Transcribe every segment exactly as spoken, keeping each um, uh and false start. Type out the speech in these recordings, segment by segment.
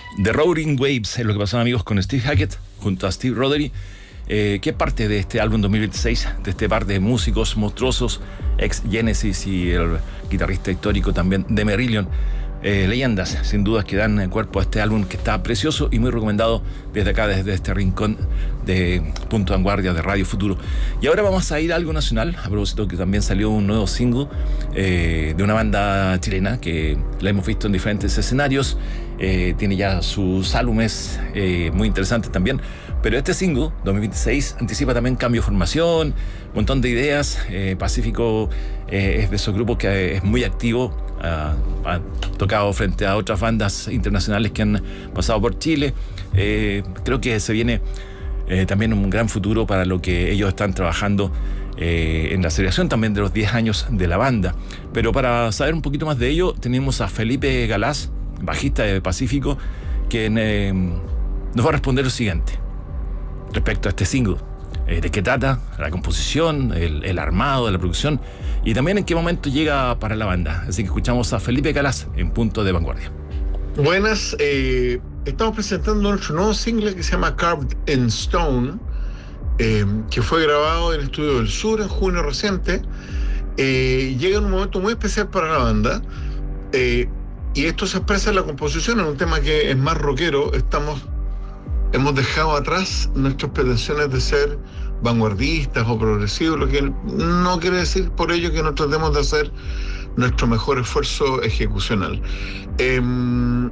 The Roaring Waves es lo que pasó, amigos, con Steve Hackett junto a Steve Rothery, eh, que es parte de este álbum dos mil veintiséis, de este par de músicos monstruosos, ex Genesis y el guitarrista histórico también de Marillion. Eh, leyendas, sin dudas, que dan cuerpo a este álbum que está precioso y muy recomendado desde acá, desde este rincón de Punto de Vanguardia de Radio Futuro. Y ahora vamos a ir a algo nacional, a propósito que también salió un nuevo single eh, de una banda chilena que la hemos visto en diferentes escenarios, eh, tiene ya sus álbumes eh, muy interesantes también, pero este single, dos mil veintiséis, anticipa también cambio de formación, un montón de ideas. eh, Pacífico eh, es de esos grupos que es muy activo, ha, ha tocado frente a otras bandas internacionales que han pasado por Chile. Eh, creo que se viene eh, también un gran futuro para lo que ellos están trabajando eh, en la celebración también de los diez años de la banda. Pero para saber un poquito más de ello, tenemos a Felipe Galaz, bajista de Pacífico, quien eh, nos va a responder lo siguiente respecto a este single. Eh, ¿De qué trata? La composición, el, el armado de la producción y también en qué momento llega para la banda. Así que escuchamos a Felipe Galaz en Punto de Vanguardia. Buenas, eh, estamos presentando nuestro nuevo single que se llama Carved in Stone, eh, que fue grabado en Estudio del Sur en junio reciente. Eh, llega en un momento muy especial para la banda, eh, y esto se expresa en la composición, en un tema que es más rockero. Estamos Hemos dejado atrás nuestras pretensiones de ser vanguardistas o progresivos, lo que no quiere decir por ello que no tratemos de hacer nuestro mejor esfuerzo ejecucional. Eh, en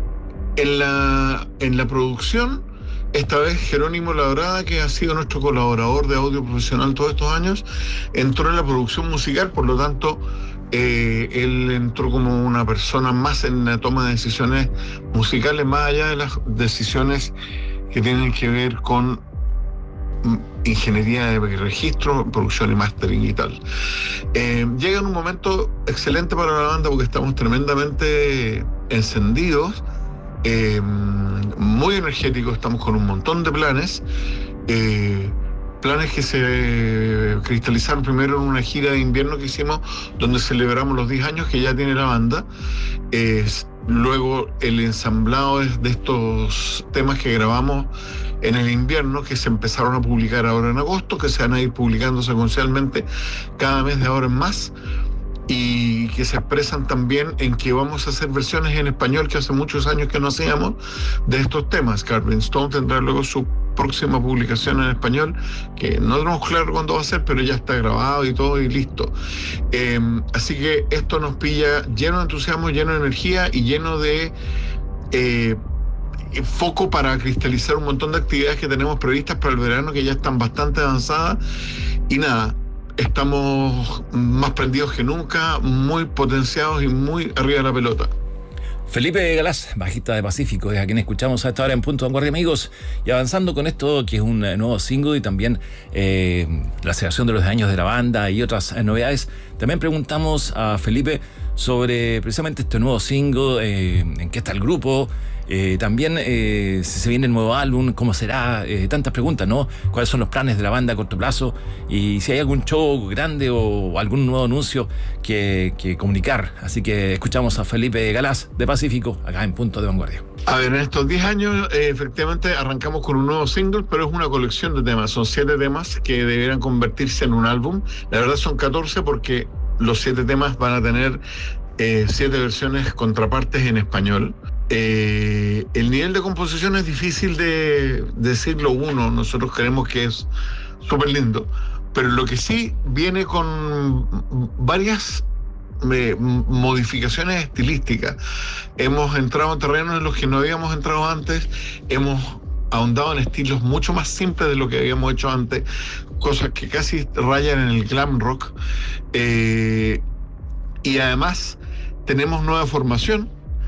la, en la producción, esta vez Jerónimo Labrada, que ha sido nuestro colaborador de audio profesional todos estos años, entró en la producción musical, por lo tanto, eh, él entró como una persona más en la toma de decisiones musicales, más allá de las decisiones que tienen que ver con ingeniería de registro, producción y mastering y tal. Eh, llega en un momento excelente para la banda porque estamos tremendamente encendidos, eh, muy energéticos, estamos con un montón de planes, eh, planes que se cristalizaron primero en una gira de invierno que hicimos, donde celebramos los diez años que ya tiene la banda. Eh, luego el ensamblado de estos temas que grabamos en el invierno, que se empezaron a publicar ahora en agosto, que se van a ir publicando secuencialmente cada mes de ahora en más, y que se expresan también en que vamos a hacer versiones en español que hace muchos años que no hacíamos de estos temas. Carved in Stone tendrá luego su próxima publicación en español, que no tenemos claro cuándo va a ser, pero ya está grabado y todo y listo. Eh, así que esto nos pilla lleno de entusiasmo, lleno de energía y lleno de eh, foco para cristalizar un montón de actividades que tenemos previstas para el verano, que ya están bastante avanzadas. Y nada, estamos más prendidos que nunca, muy potenciados y muy arriba de la pelota. Felipe Galaz, bajista de Pacífico, es a quien escuchamos a esta hora en Punto de Vanguardia, amigos. Y avanzando con esto, que es un nuevo single y también eh, la celebración de los años de la banda y otras eh, novedades, también preguntamos a Felipe sobre precisamente este nuevo single, eh, en qué está el grupo, eh, también eh, si se viene el nuevo álbum, cómo será, eh, tantas preguntas, ¿no? ¿Cuáles son los planes de la banda a corto plazo? Y si hay algún show grande o algún nuevo anuncio que, que comunicar. Así que escuchamos a Felipe Galaz de Pacífico, acá en Punto de Vanguardia. A ver, en estos diez años, eh, efectivamente, arrancamos con un nuevo single, pero es una colección de temas. Son siete temas que deberán convertirse en un álbum. La verdad son catorce porque los siete temas van a tener eh, siete versiones contrapartes en español. Eh, el nivel de composición es difícil de, de decirlo uno, nosotros creemos que es súper lindo, pero lo que sí viene con varias eh, modificaciones estilísticas. Hemos entrado en terrenos en los que no habíamos entrado antes, hemos ahondado en estilos mucho más simples de lo que habíamos hecho antes, cosas que casi rayan en el glam rock, eh, y además tenemos nueva formación.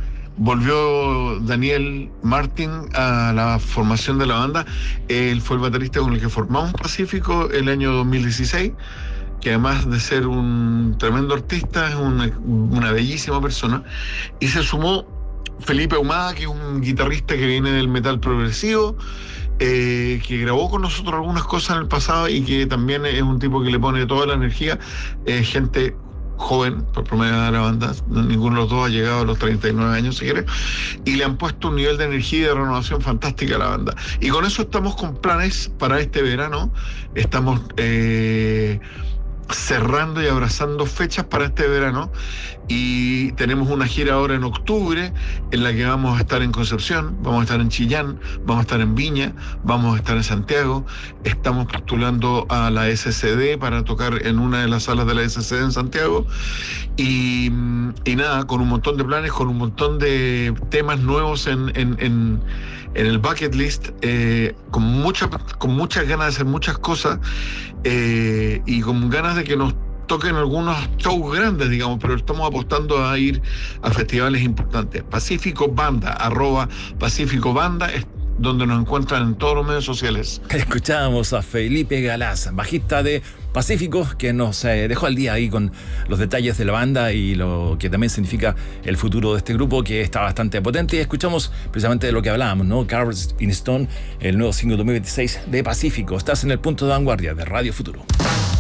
Volvió Daniel Martin a la formación de la banda. Él fue el baterista con el que formamos Pacífico el año dos mil dieciséis, que además de ser un tremendo artista, es una, una bellísima persona. Y se sumó Felipe Ahumada, que es un guitarrista que viene del metal progresivo, eh, que grabó con nosotros algunas cosas en el pasado y que también es un tipo que le pone toda la energía. Eh, gente joven, por promedio de la banda, ninguno de los dos ha llegado a los treinta y nueve años, si quiere, y le han puesto un nivel de energía y de renovación fantástica a la banda. Y con eso estamos con planes para este verano, estamos eh, cerrando y abrazando fechas para este verano, y tenemos una gira ahora en octubre en la que vamos a estar en Concepción, vamos a estar en Chillán, vamos a estar en Viña, vamos a estar en Santiago, estamos postulando a la S C D para tocar en una de las salas de la S C D en Santiago, y, y nada, con un montón de planes, con un montón de temas nuevos en, en, en, en el bucket list, eh, con, mucha, con muchas ganas de hacer muchas cosas, eh, y con ganas de que nos toquen algunos shows grandes, digamos, pero estamos apostando a ir a festivales importantes. Pacífico Banda, arroba Pacífico Banda, es donde nos encuentran en todos los medios sociales. Escuchábamos a Felipe Galaz, bajista de Pacífico, que nos eh, dejó al día ahí con los detalles de la banda y lo que también significa el futuro de este grupo, que está bastante potente. Y escuchamos precisamente de lo que hablábamos, ¿no? Carved in Stone, el nuevo single dos mil veintiséis de Pacífico. Estás en el punto de vanguardia de Radio Futuro.